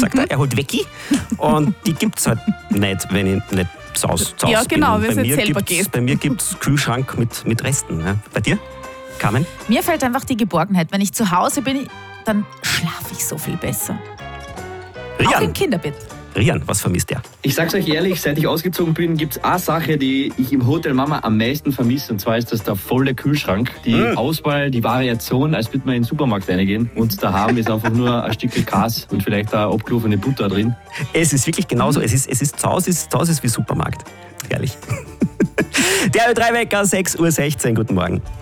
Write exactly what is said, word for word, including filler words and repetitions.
sagt er. Er holt Wecki und die gibt es halt nicht, wenn ich nicht zu Hause bin. Ja, genau, wenn es bei nicht mir selber gibt's, geht. Bei mir gibt es Kühlschrank mit, mit Resten. Ja. Bei dir, Carmen? Mir fällt einfach die Geborgenheit. Wenn ich zu Hause bin, dann schlafe ich so viel besser. Auch im Rian, Kinderbett. Rian, was vermisst der? Ich sag's euch ehrlich, seit ich ausgezogen bin, gibt's eine Sache, die ich im Hotel Mama am meisten vermisse. Und zwar ist das der volle Kühlschrank. Die Mm. Auswahl, die Variation, als würde man in den Supermarkt reingehen. Und da haben ist einfach nur ein Stück Gras und vielleicht eine abgelaufen Butter drin. Es ist wirklich genauso. Es ist, es ist zu Hause ist, zu Hause ist wie Supermarkt. Herrlich. Der Ö drei Wecker, sechs Uhr sechzehn. Guten Morgen.